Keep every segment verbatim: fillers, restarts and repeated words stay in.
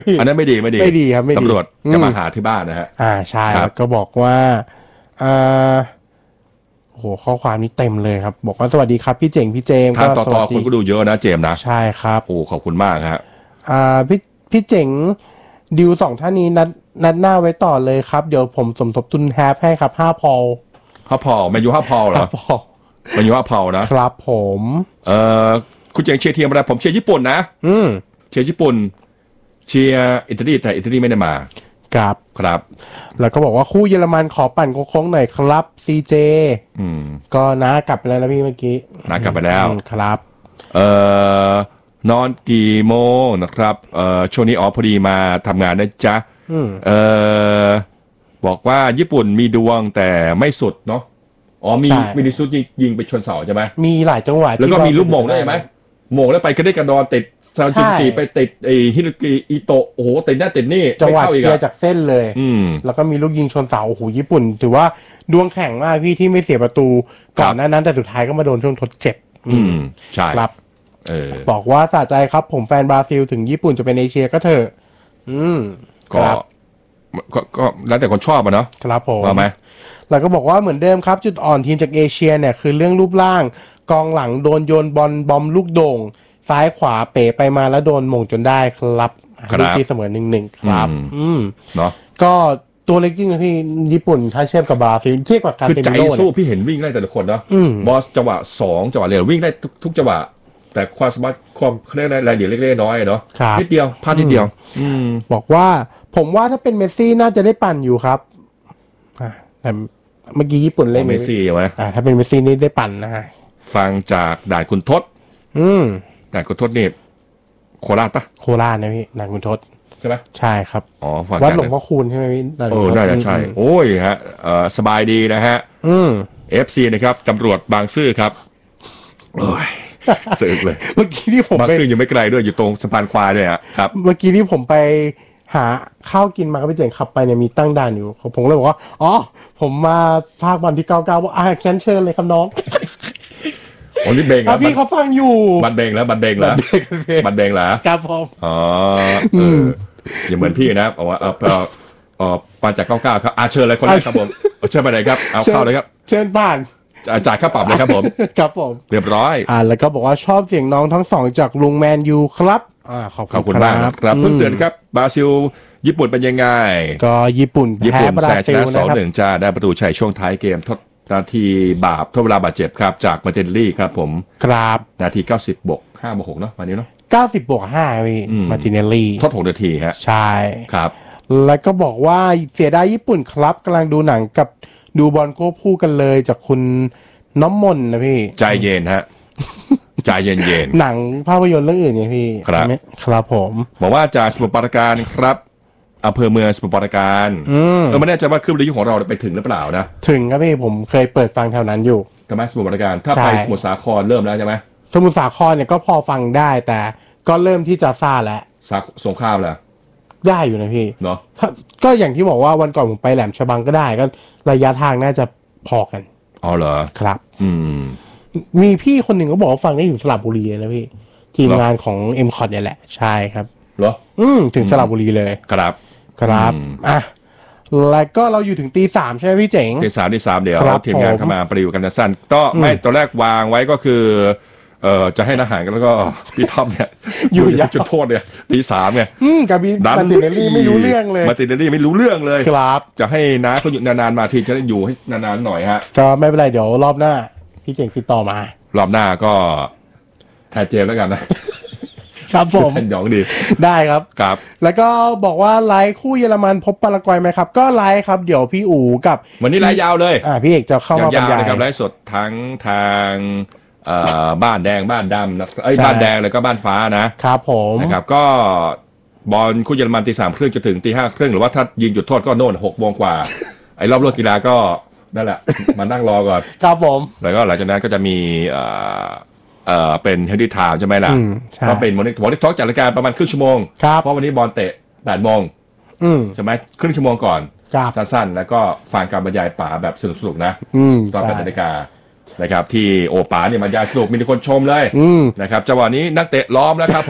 อันนั้นไม่ดีไม่ดีไม่ดีครับไม่ดีตำรวจจะมาหาที่บ้านนะฮะอ่าใช่ก็บอกว่าอ่าโอ้โหข้อความนี้เต็มเลยครับบอกว่าสวัสดีครับพี่เจ๋งพี่เจมส์ทางต่อต่อคนก็ดูเยอะนะเจมส์นะใช่ครับโอ้ขอบคุณมากฮะอ่าพี่พี่เจ๋งดิวสองท่านนี้นัดนัดหน้าไว้ต่อเลยครับเดี๋ยวผมสมทบทุนแฮปให้ครับห้าพอลห้าพอลแมนยูห้าพอลเหรอแมนยูห้าพอลนะครับผมเอ่อคุณเจ๋งเชียร์ทีมอะไรผมเชียร์ญี่ปุ่นนะอืมเชียร์ญี่ปุ่นเชียร์อิตาลีแต่อิตาลีไม่ได้มาครับครับแล้วก็บอกว่าคู่เยอรมันขอปั่นโค้งๆหน่อยครับซีเจอืมก็น้ากลับไปแล้วนะพี่เมื่อกี้น้ากลับไปแล้วครับเอ่อนอนกี่โมงนะครับเอ่อช่วงนี้อ๋อพอดีมาทำงานนะจ๊ะเอ่อบอกว่าญี่ปุ่นมีดวงแต่ไม่สุดเนาะอ๋อมีมินิซุยิงยิงไปชนเสาใช่ไหมมีหลายจังหวะแล้วก็มีลูกโมงได้ไหมโมงแล้วไปกระเด้กระดอนติดซาจิกิไปติดไอฮิรุกิอิโตะโอ้โหติดหน้าติดนี่จังหวะเคลียร์จากเส้นเลยแล้วก็มีลูกยิงชนเสาโอ้โหญี่ปุ่นถือว่าดวงแข็งมากพี่ที่ไม่เสียประตูก่อนหน้านั้นแต่สุดท้ายก็มาโดนช่วงทดเจ็บอืมใช่ครับเออบอกว่าสะใจครับผมแฟนบราซิลถึงญี่ปุ่นจะเป็นเอเชียก็เถอะอืมก็ก็แล้วแต่คนชอบอ่ะเนาะครับผมว่าไหมแล้วก็บอกว่าเหมือนเดิมครับจุดอ่อนทีมจากเอเชียเนี่ยคือเรื่องรูปร่างกองหลังโดนโยนบอลบอมลูกโด่งซ้ายขวาเป๋ไปมาแล้วโดนมงจนได้ครับลูกที่เสมอหนึ่งหนึ่งครับอืมเนาะก็ตัวเล็กจริงนะพี่ญี่ปุ่นถ้าเทียบกับบราซิลเทียบกับการเตะคือใจสู้พี่เห็นวิ่งได้แต่ละคนเนาะบอสจังหวะสองจังหวะเร็ววิ่งได้ทุกจังหวะแต่ความสามารถความเรียกอะไรรายละเอียดเล็กๆน้อยเนาะนิดเดียวพลาดนิดเดียวบอกว่าผมว่าถ้าเป็นเมสซี่น่าจะได้ปั่นอยู่ครับแต่เมื่อกี้ญี่ปุ่นเล่นเมสซี่ใช่ไหมถ้าเป็นเมสซี่นี่ได้ปั่นนะฮะฟังจากด่านคุณทศอืมด่านคุณทศนี่โคราชปะโคราชนะพี่ด่านคุณทศใช่ไหมใช่ครับอ๋อฟังวัดหลวงพ่อคูณใช่ไหมพี่โอ้ได้ใช่โอ้ยฮะเอ่อสบายดีนะฮะอืมเอฟ ซี นะครับตำรวจบางซื่อครับโอ้ยสึกเลยเมื่อกี้ที่ผมบางซื่อยังไม่ไกลด้วยอยู่ตรงสะพานควายด้วยอ่ะครับเมื่อกี้ที่ผมไปหาข้าวกินมาก็ไปเจอขับไปเนี่ยมีตั้งด่านอยู่ผมเลยบอกว่าอ๋อผมมาภาควันที่เก้าเก้าว่าอ่าแคนเชิญเลยครับน้องโอ้นี่เบงแล้วพี่เขาฟังอยู่บันเบงแล้วบันเบงแล้วบันเบงแล้วครับผมอ๋อเอออย่าเหมือนพี่นะเอาว่าเออเออเออมาจากเก้าเก้าครับอาเชิญเลยคนแรกครับผมเชิญไปไหนครับเอาเข้าเลยครับเชิญผ่านจ่ายค่าปรับเลยครับผมครับผมเรียบร้อยอ่าแล้วก็บอกว่าชอบเสียงน้องทั้งสองจากลุงแมนยูครับอ่าขอบคุณมากครับเพิ่งเตือนครับบราซิลญี่ปุ่นเป็นยังไงก็ญี่ปุ่นญี่ปุ่นแพ้ชนะสองหนึ่งจ้าได้ประตูชัยช่วงท้ายเกมทดนาทีบาปทดเวลาบาดเจ็บครับจากมาเตนลี่ครับผมครับนาทีเก้าสิบบวกห้าบวกหกเนาะวันนี้เนาะเก้าสิบบวกห้าพี่มาติเนลลี่ทดหกนาทีฮะใช่ครับแล้วก็บอกว่าเสียดายญี่ปุ่นครับกำลังดูหนังกับดูบอลควบคู่กันเลยจากคุณน้ำมนต์นะพี่ใจเย็นฮะใจเย็นเย็นหนังภาพยนตร์เรื่องอื่นไงพี่ครับครับผมบอกว่าจากสมุทรปราการครับอำเภอเมืองสมุทรปราการเออไม่แน่ใจว่าคลื่นวิทยุของเราไปถึงหรือเปล่านะถึงครับพี่ผมเคยเปิดฟังแถวนั้นอยู่ทำไมสมุทรปราการถ้าไปสมุทรสาครเริ่มแล้วใช่ไหมสมุทรสาครเนี่ยก็พอฟังได้แต่ก็เริ่มที่จะซ่าแล้วสงครามแหละได้อยู่นะพี่เนาะก็อย่างที่บอกว่าวันก่อนผมไปแหลมฉบังก็ได้ก็ระยะทางน่าจะพอกันอ๋อเหรอครับอืมมีพี่คนหนึ่งก็บอกว่าฟังได้ถึงสระบุรีนะพี่ทีมงานของ เอ็ม คอท เนี่ยแหละใช่ครับเหรออืมถึงสระบุรีเลยครับครับอ่ะแล้วก็เราอยู่ถึงตีสามใช่ไหมพี่เจ๋งตีสามตีสามเดี๋ยวทีมงานเข้ามาปริวกันสั้นก็ไม่ตอนแรกวางไว้ก็คือเอ่อจะให้อาหารกันแล้วก็พี่ท็อปเนี่ยอยู่จุดโทษเนี่ยตีสามไงอืมกับพี่มาติเนลลี่ไม่รู้เรื่องเลยมาติเนลลี่ไม่รู้เรื่องเลยครับจะให้น้าเขาอยู่นานๆมาทีจะได้อยู่ให้นานๆหน่อยฮะก็ไม่เป็นไรเดี๋ยวรอบหน้าพี่เจ๋งติดต่อมารอบหน้าก็แทนเจมแล้วกันนะครับผมแทนหยองดีได้ครับครับแล้วก็บอกว่าไลฟ์คู่เยอรมันพบปารากวัยไหมครับก็ไลฟ์ครับเดี๋ยวพี่อู๋กับวันนี้ไลฟ์ยาวเลยอ่าพี่เอกจะเข้ามาบรรยายนะครับไลฟ์สดทั้งทางบ้านแดงบ้านดำนะไอ้บ้านแดงแล้วก็บ้านฟ้านะครับผมนะครับก็บอลคู่เยอรมันตีสามครึ่งจะถึงตีห้าครึ่งหรือว่าถ้ายิงจุดโทษก็โน่นหกโมงกว่าไอ้รอบเลิกกีฬาก็นั่นแหละมานั่งรอก่อนครับผมแล้วก็หลังจากนั้นก็จะมีเอ่อเอ่อเป็นเฮดดี้ไทม์ใช่ไหมล่ะก็เป็นมอนิมอนิทอล์กจัดรายการประมาณครึ่งชั่วโมงเพราะวันนี้บอลเตะแปดโมงใช่ไหมครึ่งชั่วโมงก่อนสั้นๆแล้วก็ฟังการบรรยายป๋าแบบสนุกๆนะตอนแปดนาฬิกานะครับที่โอป๋าเนี่ยบรรยายสนุกมีคนชมเลยนะครับจังหวะนี้นักเตะล้อมแล้วครับผม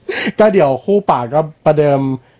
ก็เดี๋ยวคู่ป่าก็ประเดิม